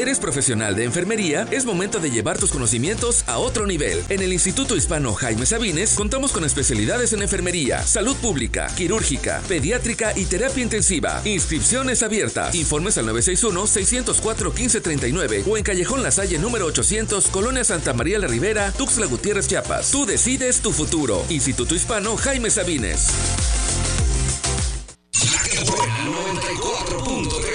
eres profesional de enfermería, es momento de llevar tus conocimientos a otro nivel. En el Instituto Hispano Jaime Sabines contamos con especialidades en enfermería, salud pública, quirúrgica, pediátrica y terapia intensiva. Inscripciones abiertas. Informes al 961-604-1539 o en Callejón La Salle número 800, Colonia Santa María la Ribera, Tuxtla Gutiérrez, Chiapas. Tú decides tu futuro. Instituto Hispano Jaime Sabines.